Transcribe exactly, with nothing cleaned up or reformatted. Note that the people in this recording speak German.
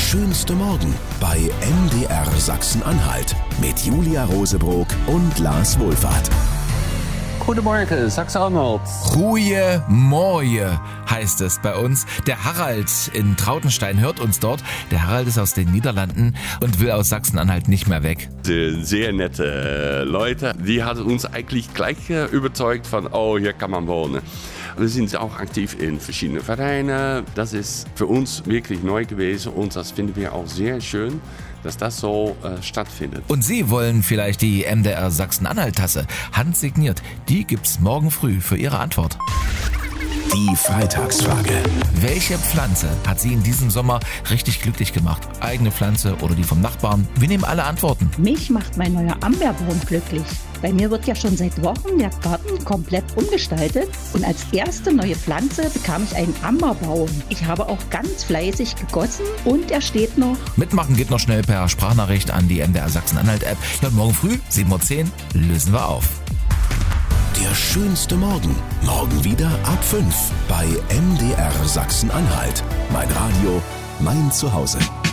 schönste Morgen bei M D R Sachsen-Anhalt mit Julia Rosebrock und Lars Wohlfahrt. Guten Morgen, Sachsen-Anhalt. Goeie Morje heißt es bei uns. Der Harald in Trautenstein hört uns dort. Der Harald ist aus den Niederlanden und will aus Sachsen-Anhalt nicht mehr weg. Sehr nette Leute, die haben uns eigentlich gleich überzeugt von, oh, hier kann man wohnen. Wir sind auch aktiv in verschiedenen Vereinen. Das ist für uns wirklich neu gewesen und das finden wir auch sehr schön, dass das so äh, stattfindet. Und Sie wollen vielleicht die M D R Sachsen-Anhalt-Tasse handsigniert. Die gibt's morgen früh für Ihre Antwort. Die Freitagsfrage. Welche Pflanze hat Sie in diesem Sommer richtig glücklich gemacht? Eigene Pflanze oder die vom Nachbarn? Wir nehmen alle Antworten. Mich macht mein neuer Amberbaum glücklich. Bei mir wird ja schon seit Wochen der Garten komplett umgestaltet und als erste neue Pflanze bekam ich einen Amberbaum. Ich habe auch ganz fleißig gegossen und er steht noch. Mitmachen geht noch schnell per Sprachnachricht an die M D R Sachsen-Anhalt-App. Ja, und morgen früh, sieben Uhr zehn, lösen wir auf. Der schönste Morgen. Morgen wieder ab fünf bei M D R Sachsen-Anhalt. Mein Radio, mein Zuhause.